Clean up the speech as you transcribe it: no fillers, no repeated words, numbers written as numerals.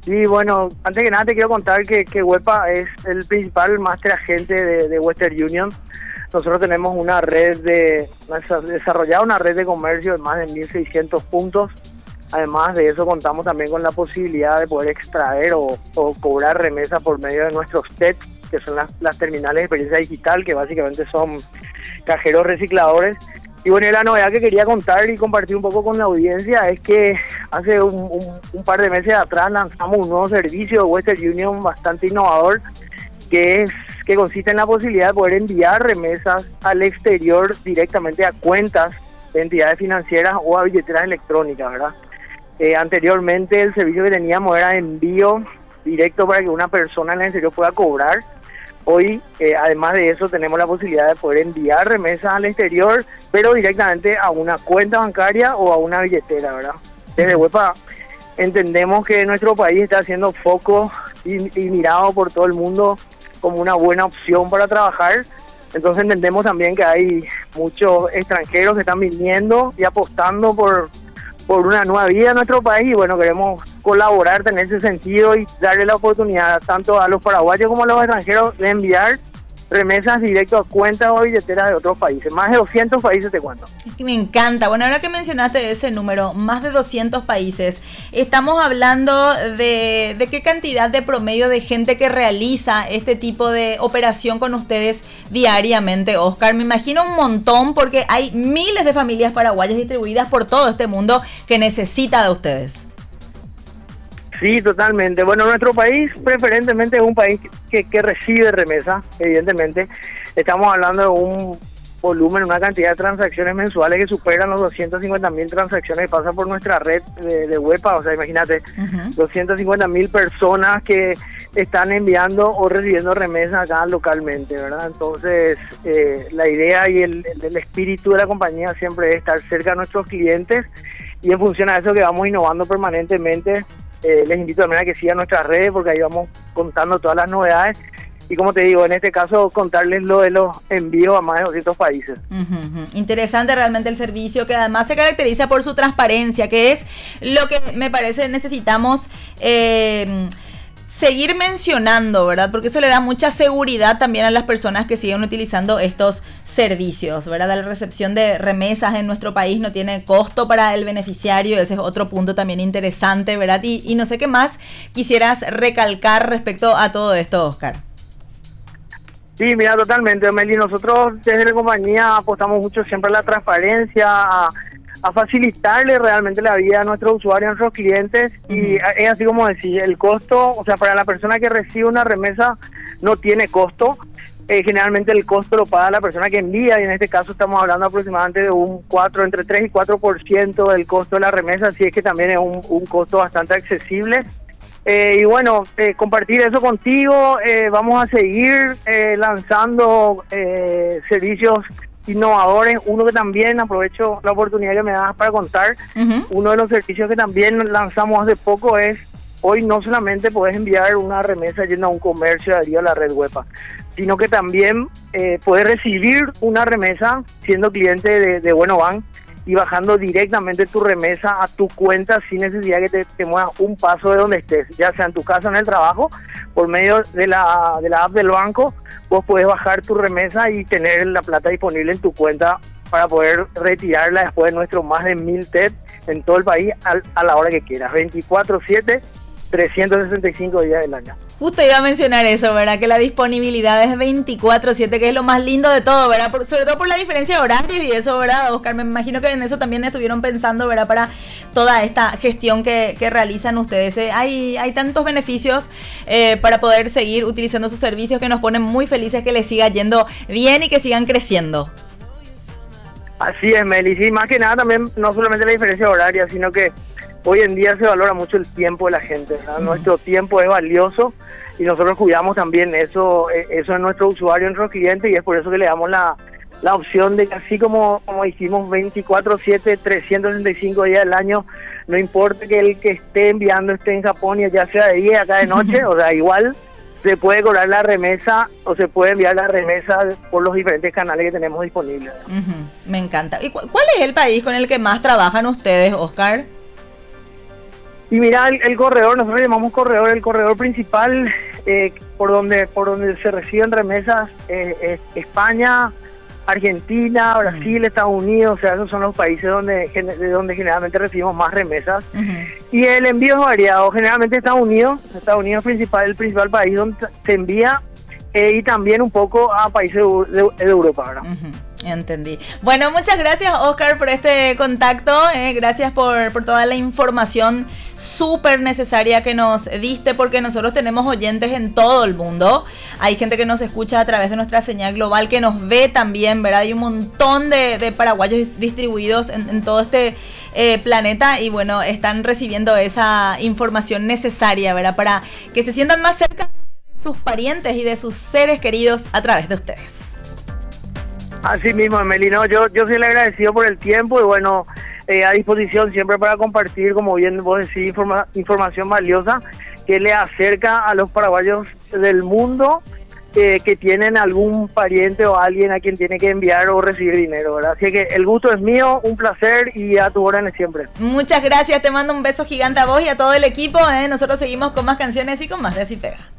Y bueno, antes que nada te quiero contar que Huepa es el principal máster agente de Western Union. Nosotros tenemos desarrollado una red de comercio de más de 1.600 puntos. Además de eso, contamos también con la posibilidad de poder extraer o cobrar remesas por medio de nuestros TED, que son las terminales de experiencia digital, que básicamente son cajeros recicladores. Y bueno, la novedad que quería contar y compartir un poco con la audiencia es que hace un par de meses atrás lanzamos un nuevo servicio de Western Union bastante innovador, que consiste en la posibilidad de poder enviar remesas al exterior directamente a cuentas de entidades financieras o a billeteras electrónicas, ¿verdad? Anteriormente el servicio que teníamos era envío directo para que una persona en el exterior pueda cobrar. Hoy, además de eso, tenemos la posibilidad de poder enviar remesas al exterior, pero directamente a una cuenta bancaria o a una billetera, ¿verdad? Desde Huepa entendemos que nuestro país está haciendo foco y mirado por todo el mundo como una buena opción para trabajar. Entonces entendemos también que hay muchos extranjeros que están viniendo y apostando por una nueva vida en nuestro país, y bueno, queremos colaborar en ese sentido y darle la oportunidad tanto a los paraguayos como a los extranjeros de enviar remesas directo a cuentas o billeteras de otros países. Más de 200 países te cuento. Es que me encanta. Bueno, ahora que mencionaste ese número, más de 200 países, estamos hablando de qué cantidad de promedio de gente que realiza este tipo de operación con ustedes diariamente, Oscar. Me imagino un montón, porque hay miles de familias paraguayas distribuidas por todo este mundo que necesita de ustedes. Sí, totalmente. Bueno, nuestro país preferentemente es un país que recibe remesas, evidentemente. Estamos hablando de un volumen, una cantidad de transacciones mensuales que superan los 250.000 transacciones que pasan por nuestra red de Huepa. O sea, imagínate, 250.000 personas que están enviando o recibiendo remesas acá localmente, ¿verdad? Entonces, la idea y el espíritu de la compañía siempre es estar cerca de nuestros clientes, y en función a eso que vamos innovando permanentemente. Les invito también a que sigan nuestras redes, porque ahí vamos contando todas las novedades. Y como te digo, en este caso, contarles lo de los envíos a más de 200 países. Interesante realmente el servicio, que además se caracteriza por su transparencia, que es lo que me parece necesitamos seguir mencionando, ¿verdad? Porque eso le da mucha seguridad también a las personas que siguen utilizando estos servicios, ¿verdad? La recepción de remesas en nuestro país no tiene costo para el beneficiario. Ese es otro punto también interesante, ¿verdad? Y no sé qué más quisieras recalcar respecto a todo esto, Oscar. Sí, mira, totalmente, Meli. Nosotros desde la compañía apostamos mucho siempre a la transparencia, a facilitarle realmente la vida a nuestros usuarios, a nuestros clientes. Y es así como decir, el costo, o sea, para la persona que recibe una remesa no tiene costo. Generalmente el costo lo paga la persona que envía, y en este caso estamos hablando aproximadamente de entre 3 y 4% del costo de la remesa, así es que también es un costo bastante accesible. Y bueno, compartir eso contigo. Vamos a seguir lanzando servicios innovadores. Uno que también aprovecho la oportunidad que me das para contar, uno de los servicios que también lanzamos hace poco es: hoy no solamente podés enviar una remesa yendo a un comercio adherido a la red Huepa, sino que también podés recibir una remesa siendo cliente de Buenobank y bajando directamente tu remesa a tu cuenta sin necesidad que te muevas un paso de donde estés, ya sea en tu casa o en el trabajo. Por medio de la app del banco, vos podés bajar tu remesa y tener la plata disponible en tu cuenta para poder retirarla después de nuestros más de 1.000 TED en todo el país a la hora que quieras, 24/7, 365 días del año. Justo iba a mencionar eso, ¿verdad? Que la disponibilidad es 24/7, que es lo más lindo de todo, ¿verdad? Sobre todo por la diferencia de horarios y eso, ¿verdad, Oscar? Me imagino que en eso también estuvieron pensando, ¿verdad? Para toda esta gestión que realizan ustedes. Hay tantos beneficios para poder seguir utilizando sus servicios, que nos ponen muy felices que les siga yendo bien y que sigan creciendo. Así es, Meli. Sí, más que nada también, no solamente la diferencia horaria, sino que hoy en día se valora mucho el tiempo de la gente, ¿verdad? Nuestro tiempo es valioso y nosotros cuidamos también eso en nuestro usuario, en nuestros clientes, y es por eso que le damos la opción de que, así como hicimos 24/7, 365 días del año, no importa que el que esté enviando esté en Japón y ya sea de día, acá de noche, o sea, igual se puede cobrar la remesa o se puede enviar la remesa por los diferentes canales que tenemos disponibles. Me encanta. ¿Y cuál es el país con el que más trabajan ustedes, Oscar? Y mira, el corredor, nosotros llamamos corredor, el corredor principal por donde se reciben remesas, España, Argentina, Brasil, Estados Unidos, o sea, esos son los países de donde generalmente recibimos más remesas. Y el envío es variado, generalmente Estados Unidos es el principal país donde se envía, y también un poco a países de Europa, ¿verdad? Entendí. Bueno, muchas gracias, Oscar, por este contacto. Gracias por toda la información súper necesaria que nos diste, porque nosotros tenemos oyentes en todo el mundo. Hay gente que nos escucha a través de nuestra señal global, que nos ve también, ¿verdad? Hay un montón de paraguayos distribuidos en todo este planeta, y bueno, están recibiendo esa información necesaria, ¿verdad? Para que se sientan más cerca de sus parientes y de sus seres queridos a través de ustedes. Así mismo, Emily, yo soy el agradecido por el tiempo y bueno, a disposición siempre para compartir, como bien vos decís, información valiosa que le acerca a los paraguayos del mundo que tienen algún pariente o alguien a quien tiene que enviar o recibir dinero, ¿verdad? Así que el gusto es mío, un placer y a tu órdenes siempre. Muchas gracias, te mando un beso gigante a vos y a todo el equipo. Nosotros seguimos con más canciones y con más de Así Pega.